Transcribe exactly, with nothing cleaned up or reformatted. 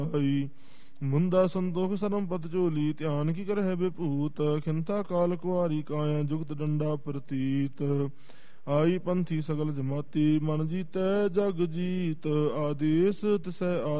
ਆਈ। ਮੁੰਦਾ ਸੰਤੋਖ ਸਰਮ ਪਤ ਝੋਲੀ ਧਿਆਨ ਕੀ ਕਰ ਹੈ ਬੇਭੂਤ। ਖਿੰਤਾ ਕਾਲ ਕੁਆਰੀ ਕਾਇਆ ਜੁਗਤ ਡੰਡਾ ਪ੍ਰਤੀਤ। ਆਈ ਪੰਥੀ ਸਗਲ ਜਮਾਤੀ ਮਨ ਜੀਤੈ ਜਗ ਜੀਤ। ਆਦੇਸ ਤਿਸੈ